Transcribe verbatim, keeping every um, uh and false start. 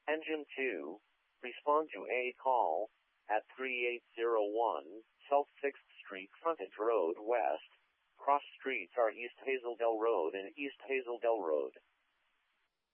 Engine two, respond to a call at three eight zero one South sixth Street Frontage Road West. Cross streets are East Hazeldale Road and East Hazeldale Road.